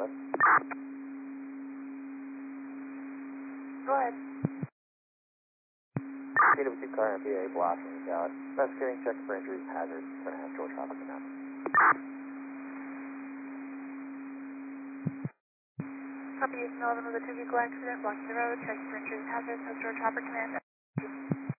list. Go ahead. CW2 car MPA blocking out. Investigating, checking for injuries, hazards, going to have George Hopkins now. Copy, 11 with a 2 vehicle accident, blocking the road, checking for injuries and hazards, has George Hopper command.